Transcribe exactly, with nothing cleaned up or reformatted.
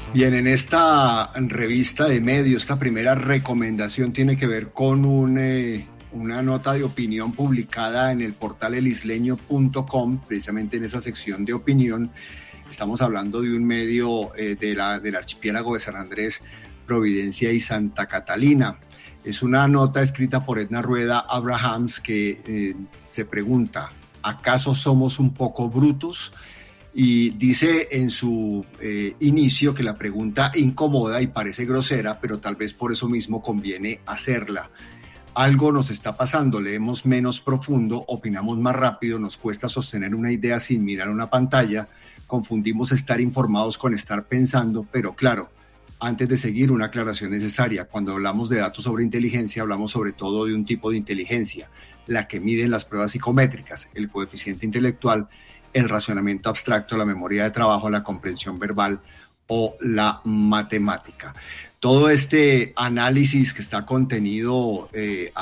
Bien, en esta revista de medios, esta primera recomendación tiene que ver con un, eh, una nota de opinión publicada en el portal el isleño punto com, precisamente en esa sección de opinión. Estamos hablando de un medio eh, de la, del archipiélago de San Andrés, Providencia y Santa Catalina. Es una nota escrita por Edna Rueda Abrahams que eh, se pregunta, ¿acaso somos un poco brutos? Y dice en su eh, inicio que la pregunta incomoda y parece grosera, pero tal vez por eso mismo conviene hacerla. Algo nos está pasando, leemos menos profundo, opinamos más rápido, nos cuesta sostener una idea sin mirar una pantalla, confundimos estar informados con estar pensando, pero claro, antes de seguir, una aclaración necesaria. Cuando hablamos de datos sobre inteligencia, hablamos sobre todo de un tipo de inteligencia, la que miden las pruebas psicométricas, el coeficiente intelectual, el razonamiento abstracto, la memoria de trabajo, la comprensión verbal o la matemática. Todo este análisis que está contenido eh,